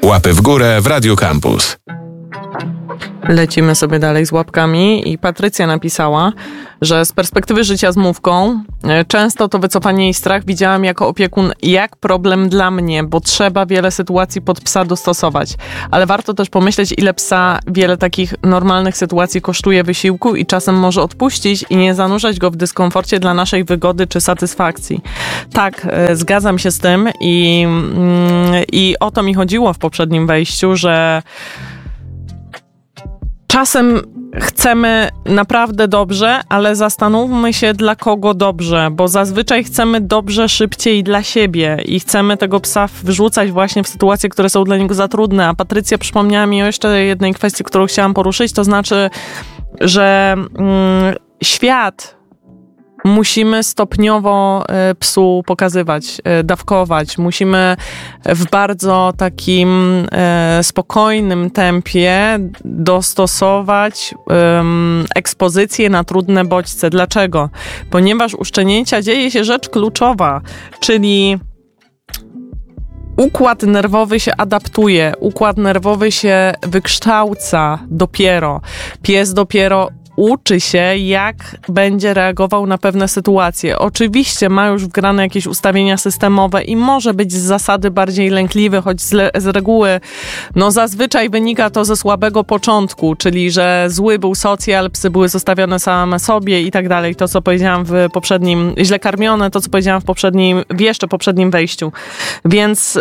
Łapy w górę w Radio Campus. Lecimy sobie dalej z łapkami i Patrycja napisała, że z perspektywy życia z mówką często to wycofanie i strach widziałam jako opiekun jak problem dla mnie, bo trzeba wiele sytuacji pod psa dostosować. Ale warto też pomyśleć, ile psa wiele takich normalnych sytuacji kosztuje wysiłku i czasem może odpuścić i nie zanurzać go w dyskomforcie dla naszej wygody czy satysfakcji. Tak, zgadzam się z tym i o to mi chodziło w poprzednim wejściu, że czasem chcemy naprawdę dobrze, ale zastanówmy się, dla kogo dobrze, bo zazwyczaj chcemy dobrze szybciej dla siebie i chcemy tego psa wrzucać właśnie w sytuacje, które są dla niego za trudne. A Patrycja przypomniała mi o jeszcze jednej kwestii, którą chciałam poruszyć, to znaczy, że świat musimy stopniowo psu pokazywać, dawkować. Musimy w bardzo takim spokojnym tempie dostosować ekspozycję na trudne bodźce. Dlaczego? Ponieważ u szczenięcia dzieje się rzecz kluczowa, czyli układ nerwowy się adaptuje, układ nerwowy się wykształca dopiero. Pies dopiero uczy się, jak będzie reagował na pewne sytuacje. Oczywiście ma już wgrane jakieś ustawienia systemowe i może być z zasady bardziej lękliwy, choć z reguły zazwyczaj wynika to ze słabego początku, czyli że zły był socjal, psy były zostawione same sobie i tak dalej. To, co powiedziałam w poprzednim, źle karmione, to, co powiedziałam w jeszcze poprzednim wejściu. Więc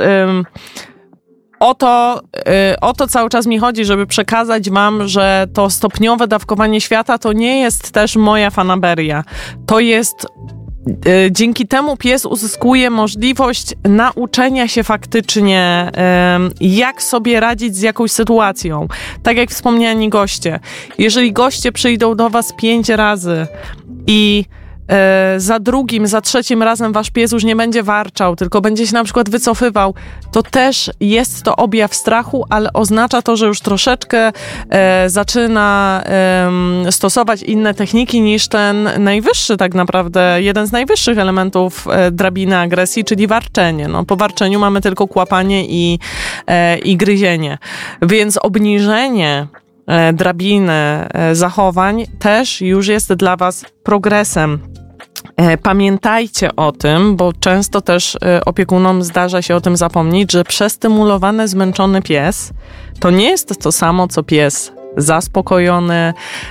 O to cały czas mi chodzi, żeby przekazać wam, że to stopniowe dawkowanie świata to nie jest też moja fanaberia. To jest dzięki temu pies uzyskuje możliwość nauczenia się faktycznie, jak sobie radzić z jakąś sytuacją. Tak jak wspomniani goście. Jeżeli goście przyjdą do was 5 razy i za drugim, za trzecim razem wasz pies już nie będzie warczał, tylko będzie się na przykład wycofywał, to też jest to objaw strachu, ale oznacza to, że już troszeczkę zaczyna stosować inne techniki niż ten najwyższy tak naprawdę, jeden z najwyższych elementów drabiny agresji, czyli warczenie. Po warczeniu mamy tylko kłapanie i gryzienie. Więc obniżenie drabiny zachowań też już jest dla was progresem. Pamiętajcie o tym, bo często też opiekunom zdarza się o tym zapomnieć, że przestymulowany, zmęczony pies to nie jest to samo, co pies zaspokojony,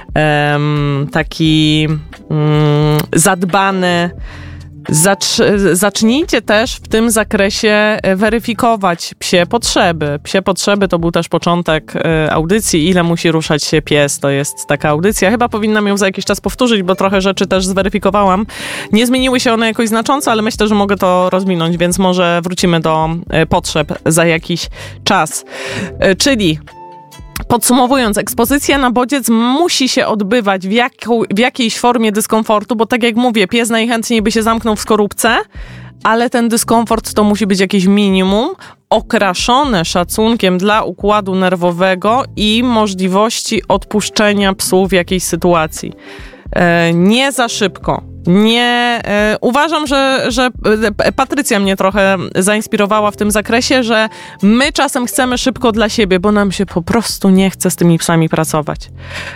taki zadbany. Zacznijcie też w tym zakresie weryfikować psie potrzeby. Psie potrzeby to był też początek audycji. Ile musi ruszać się pies? To jest taka audycja. Chyba powinnam ją za jakiś czas powtórzyć, bo trochę rzeczy też zweryfikowałam. Nie zmieniły się one jakoś znacząco, ale myślę, że mogę to rozwinąć, więc może wrócimy do potrzeb za jakiś czas. Czyli podsumowując, ekspozycja na bodziec musi się odbywać w jakiejś formie dyskomfortu, bo tak jak mówię, pies najchętniej by się zamknął w skorupce, ale ten dyskomfort to musi być jakieś minimum, okraszone szacunkiem dla układu nerwowego i możliwości odpuszczenia psu w jakiejś sytuacji. Nie za szybko. Uważam, że Patrycja mnie trochę zainspirowała w tym zakresie, że my czasem chcemy szybko dla siebie, bo nam się po prostu nie chce z tymi psami pracować.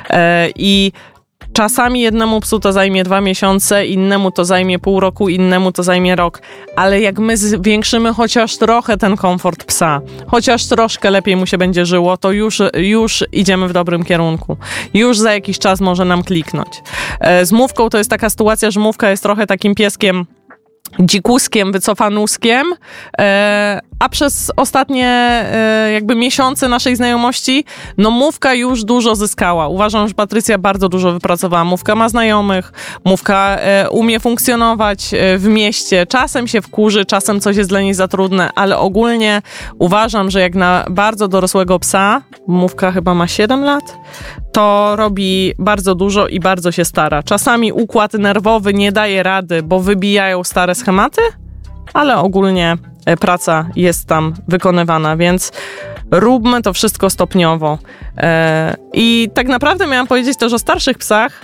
I czasami jednemu psu to zajmie 2 miesiące, innemu to zajmie pół roku, innemu to zajmie rok. Ale jak my zwiększymy chociaż trochę ten komfort psa, chociaż troszkę lepiej mu się będzie żyło, to już idziemy w dobrym kierunku. Już za jakiś czas może nam kliknąć. Z mówką to jest taka sytuacja, że mówka jest trochę takim pieskiem dzikuskiem, wycofanuskiem, a przez ostatnie jakby miesiące naszej znajomości, mówka już dużo zyskała. Uważam, że Patrycja bardzo dużo wypracowała. Mówka ma znajomych, mówka umie funkcjonować w mieście. Czasem się wkurzy, czasem coś jest dla niej za trudne, ale ogólnie uważam, że jak na bardzo dorosłego psa, mówka chyba ma 7 lat, to robi bardzo dużo i bardzo się stara. Czasami układ nerwowy nie daje rady, bo wybijają stare schematy, ale ogólnie praca jest tam wykonywana, więc róbmy to wszystko stopniowo. I tak naprawdę miałam powiedzieć też o starszych psach,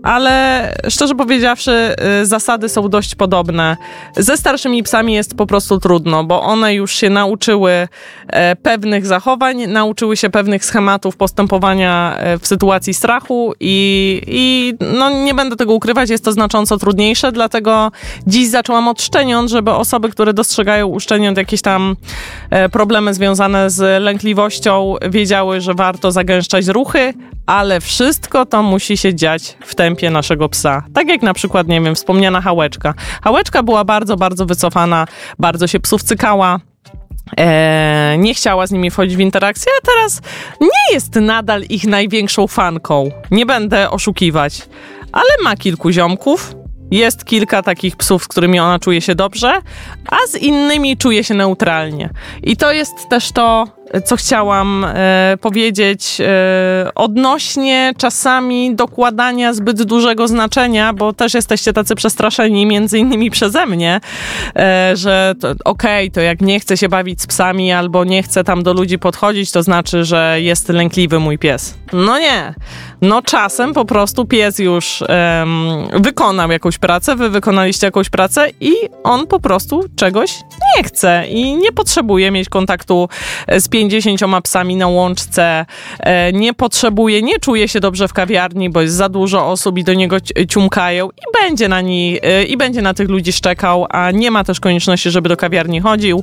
ale szczerze powiedziawszy, zasady są dość podobne. Ze starszymi psami jest po prostu trudno, bo one już się nauczyły pewnych zachowań, nauczyły się pewnych schematów postępowania w sytuacji strachu i no nie będę tego ukrywać, jest to znacząco trudniejsze, dlatego dziś zaczęłam od szczeniąt, żeby osoby, które dostrzegają u szczeniąt jakieś tam problemy związane z lękliwością, wiedziały, że warto zagęszczać ruchy, ale wszystko to musi się dziać w tempie naszego psa. Tak jak na przykład, nie wiem, wspomniana Hałeczka. Hałeczka była bardzo, bardzo wycofana, bardzo się psów cykała. Nie chciała z nimi wchodzić w interakcję, a teraz nie jest nadal ich największą fanką. Nie będę oszukiwać, ale ma kilku ziomków. Jest kilka takich psów, z którymi ona czuje się dobrze, a z innymi czuje się neutralnie. I to jest też to, co chciałam powiedzieć odnośnie czasami dokładania zbyt dużego znaczenia, bo też jesteście tacy przestraszeni, między innymi przeze mnie, że to jak nie chce się bawić z psami albo nie chce tam do ludzi podchodzić, to znaczy, że jest lękliwy mój pies. No nie. No czasem po prostu pies już wykonał jakąś pracę, wy wykonaliście jakąś pracę i on po prostu czegoś nie chce i nie potrzebuje mieć kontaktu z 50 psami na łączce, nie czuje się dobrze w kawiarni, bo jest za dużo osób i do niego ciumkają i będzie na tych ludzi szczekał, a nie ma też konieczności, żeby do kawiarni chodził.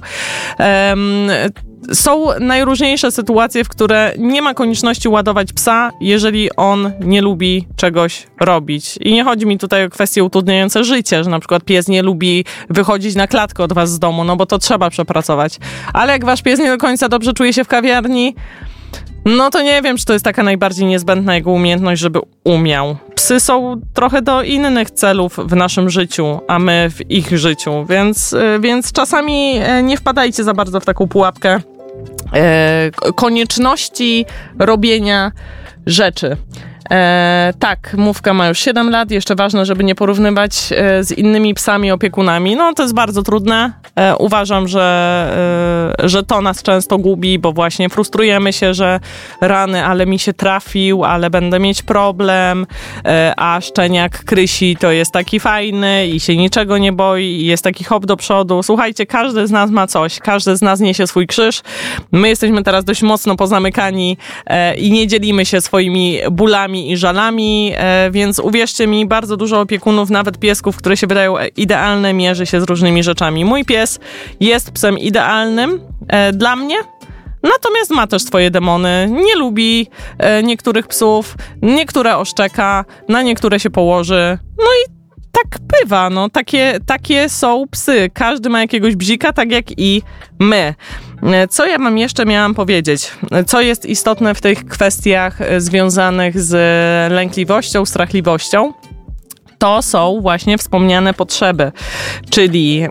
Są najróżniejsze sytuacje, w które nie ma konieczności ładować psa, jeżeli on nie lubi czegoś robić. I nie chodzi mi tutaj o kwestie utrudniające życie, że na przykład pies nie lubi wychodzić na klatkę od was z domu, no bo to trzeba przepracować. Ale jak wasz pies nie do końca dobrze czuje się w kawiarni, no to nie wiem, czy to jest taka najbardziej niezbędna jego umiejętność, żeby umiał. Psy są trochę do innych celów w naszym życiu, a my w ich życiu, więc czasami nie wpadajcie za bardzo w taką pułapkę konieczności robienia rzeczy. Tak, Mówka ma już 7 lat. Jeszcze ważne, żeby nie porównywać z innymi psami opiekunami. No to jest bardzo trudne. Uważam, że to nas często gubi, bo właśnie frustrujemy się, że rany, ale mi się trafił, ale będę mieć problem, a szczeniak Krysi to jest taki fajny i się niczego nie boi i jest taki hop do przodu. Słuchajcie, każdy z nas ma coś, każdy z nas niesie swój krzyż. My jesteśmy teraz dość mocno pozamykani i nie dzielimy się swoimi bólami i żalami, więc uwierzcie mi, bardzo dużo opiekunów, nawet piesków, które się wydają idealne, mierzy się z różnymi rzeczami. Mój pies jest psem idealnym dla mnie, natomiast ma też swoje demony. Nie lubi niektórych psów, niektóre oszczeka, na niektóre się położy. No i tak bywa, no. Takie są psy. Każdy ma jakiegoś bzika, tak jak i my. Co ja miałam powiedzieć? Co jest istotne w tych kwestiach związanych z lękliwością, strachliwością? To są właśnie wspomniane potrzeby, czyli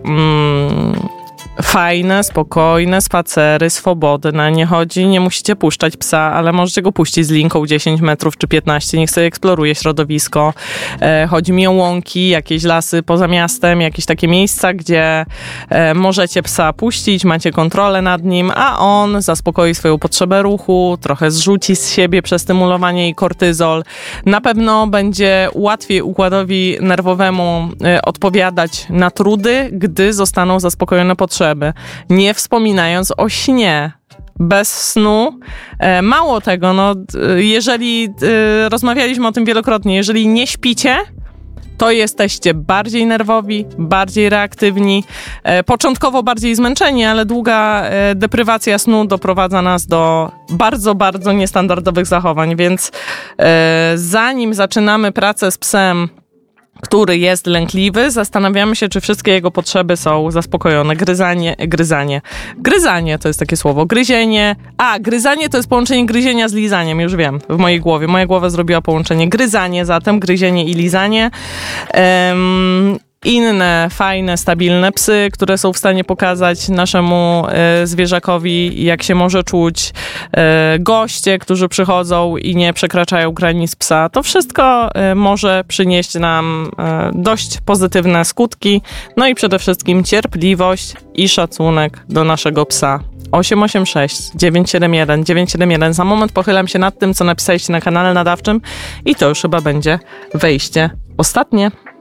fajne, spokojne spacery, swobodne. Nie musicie puszczać psa, ale możecie go puścić z linką 10 metrów czy 15, niech sobie eksploruje środowisko. Chodzi mi o łąki, jakieś lasy poza miastem, jakieś takie miejsca, gdzie możecie psa puścić, macie kontrolę nad nim, a on zaspokoi swoją potrzebę ruchu, trochę zrzuci z siebie przestymulowanie i kortyzol. Na pewno będzie łatwiej układowi nerwowemu odpowiadać na trudy, gdy zostaną zaspokojone potrzeby. Nie wspominając o śnie. Bez snu. Mało tego, jeżeli rozmawialiśmy o tym wielokrotnie, jeżeli nie śpicie, to jesteście bardziej nerwowi, bardziej reaktywni, początkowo bardziej zmęczeni, ale długa deprywacja snu doprowadza nas do bardzo, bardzo niestandardowych zachowań, więc zanim zaczynamy pracę z psem, który jest lękliwy, zastanawiamy się, czy wszystkie jego potrzeby są zaspokojone. Gryzanie to jest takie słowo. Gryzanie to jest połączenie gryzienia z lizaniem, już wiem, w mojej głowie. Moja głowa zrobiła połączenie gryzanie, zatem gryzienie i lizanie. inne, fajne, stabilne psy, które są w stanie pokazać naszemu zwierzakowi, jak się może czuć, goście, którzy przychodzą i nie przekraczają granic psa. To wszystko może przynieść nam dość pozytywne skutki, no i przede wszystkim cierpliwość i szacunek do naszego psa. 886 971 971. Za moment pochylam się nad tym, co napisaliście na kanale nadawczym i to już chyba będzie wejście ostatnie.